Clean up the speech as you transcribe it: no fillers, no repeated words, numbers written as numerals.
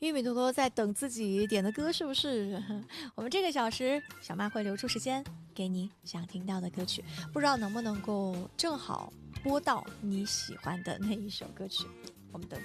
玉米多多在等自己点的歌，是不是？我们这个小时，小麦会留出时间给你想听到的歌曲，不知道能不能够正好播到你喜欢的那一首歌曲。我们等。